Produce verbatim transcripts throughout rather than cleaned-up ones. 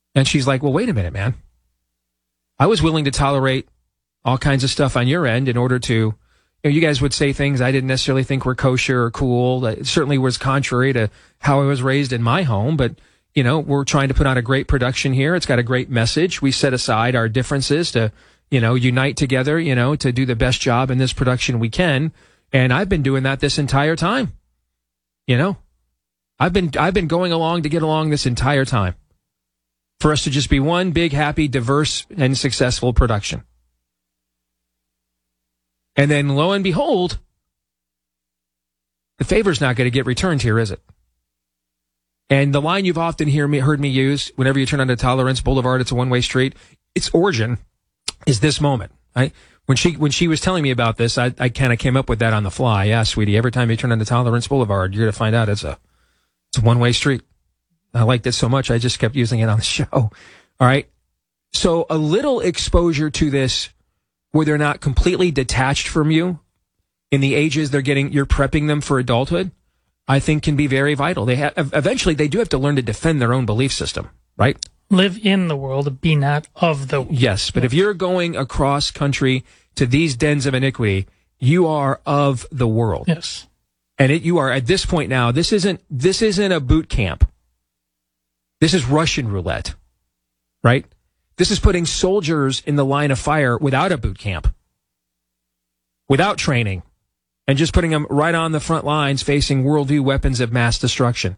And she's like, well, wait a minute, man. I was willing to tolerate all kinds of stuff on your end in order to, you know, you guys would say things I didn't necessarily think were kosher or cool. It certainly was contrary to how I was raised in my home, but, you know, we're trying to put on a great production here. It's got a great message. We set aside our differences to, you know, unite together, you know, to do the best job in this production we can. And I've been doing that this entire time. You know, I've been, I've been going along to get along this entire time for us to just be one big, happy, diverse, and successful production. And then lo and behold, the favor's not going to get returned here, is it? And the line you've often hear me, heard me use whenever you turn onto Tolerance Boulevard, it's a one-way street. Its origin is this moment. I, when she when she was telling me about this, I, I kind of came up with that on the fly. Yeah, sweetie, every time you turn onto Tolerance Boulevard, you're going to find out it's a it's a one-way street. I liked it so much, I just kept using it on the show. All right. So a little exposure to this where they're not completely detached from you in the ages they're getting, you're prepping them for adulthood, I think can be very vital. They have, eventually they do have to learn to defend their own belief system, right? Live in the world, be not of the world. Yes, but if you're going across country to these dens of iniquity, you are of the world. Yes. And it, you are at this point now, this isn't, this isn't a boot camp. This is Russian roulette, right? This is putting soldiers in the line of fire without a boot camp, without training, and just putting them right on the front lines facing worldview weapons of mass destruction.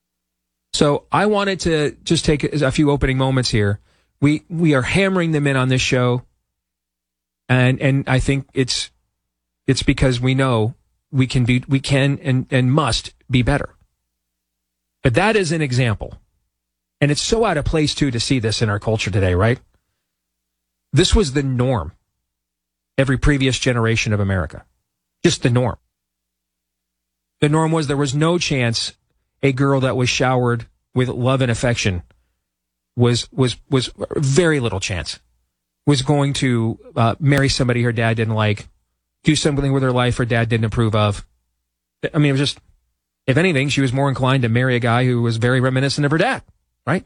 So I wanted to just take a few opening moments here. We we are hammering them in on this show, and and I think it's it's because we know we can be we can and, and must be better. But that is an example. And it's so out of place, too, to see this in our culture today, right? This was the norm every previous generation of America. Just the norm. The norm was there was no chance a girl that was showered with love and affection was was was very little chance was going to uh, marry somebody her dad didn't like, do something with her life her dad didn't approve of. I mean, it was just, if anything, she was more inclined to marry a guy who was very reminiscent of her dad. Right?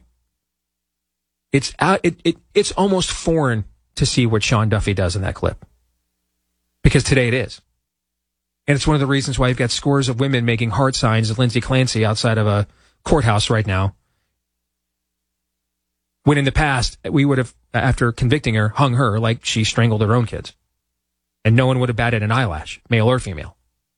It's out, it, it it's almost foreign to see what Sean Duffy does in that clip. Because today it is. And it's one of the reasons why you've got scores of women making heart signs of Lindsay Clancy outside of a courthouse right now. When in the past, we would have, after convicting her, hung her like she strangled her own kids. And no one would have batted an eyelash, male or female.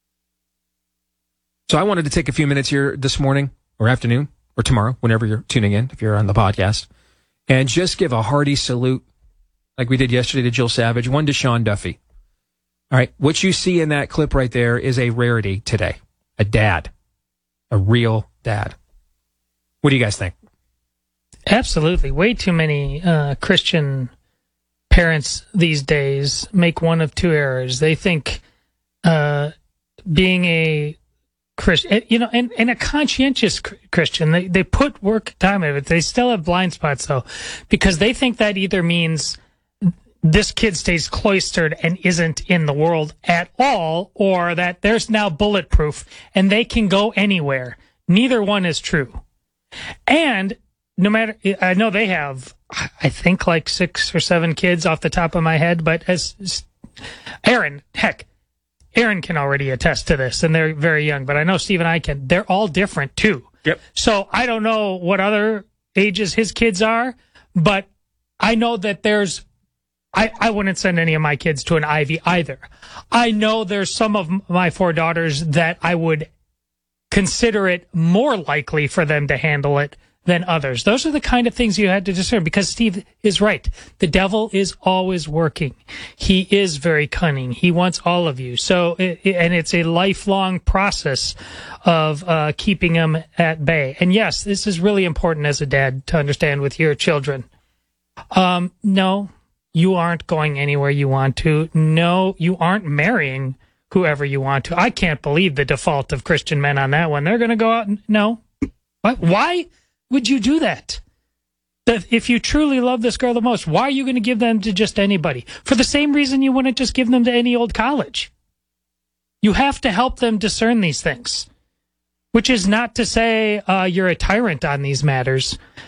So I wanted to take a few minutes here this morning or afternoon, or tomorrow, whenever you're tuning in, if you're on the podcast, and just give a hearty salute, like we did yesterday to Jill Savage, one to Sean Duffy. All right, what you see in that clip right there is a rarity today. A dad. A real dad. What do you guys think? Absolutely. Way too many uh, Christian parents these days make one of two errors. They think uh, being a Christian, you know, and, and a conscientious Christian, they, they put work time into it. They still have blind spots, though, because they think that either means this kid stays cloistered and isn't in the world at all, or that there's now bulletproof and they can go anywhere. Neither one is true. And no matter, I know they have, I think, like six or seven kids off the top of my head, but as Aaron, heck, Aaron can already attest to this, and they're very young, but I know Steve and I can. They're all different, too. Yep. So I don't know what other ages his kids are, but I know that there's, I, I wouldn't send any of my kids to an Ivy either. I know there's some of my four daughters that I would consider it more likely for them to handle it than others. Those are the kind of things you had to discern, because Steve is right. The devil is always working. He is very cunning. He wants all of you. So, and it's a lifelong process of uh, keeping him at bay. And yes, this is really important as a dad to understand with your children. Um, no, you aren't going anywhere you want to. No, you aren't marrying whoever you want to. I can't believe the default of Christian men on that one. They're going to go out and, no. What? Why would you do that? That if you truly love this girl the most, why are you going to give them to just anybody? For the same reason you wouldn't just give them to any old college. You have to help them discern these things, which is not to say uh, you're a tyrant on these matters,